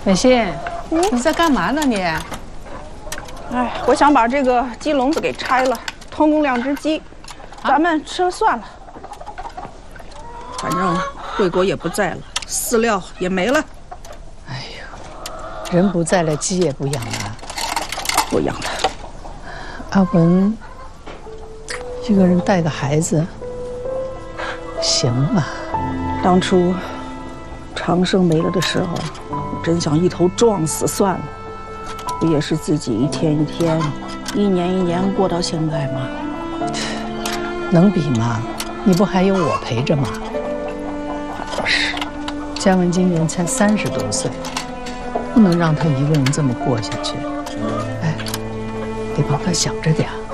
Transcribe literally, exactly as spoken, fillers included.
美心，嗯，你在干嘛呢你？ 哎，我想把这个鸡笼子给拆了，通供两只鸡，咱们吃了算了。反正贵国也不在了，饲料也没了。 哎呀，人不在了，鸡也不养了， 不养了。 阿文一个人带个孩子，行吗？ 当初长生没了的时候，我真想一头撞死算了。不也是自己一天一天，一年一年过到现在吗？ 能比吗？你不还有我陪着吗？ 倒是， 嘉文今年才三十多岁，不能让他一个人这么过下去。哎，得帮他想着点。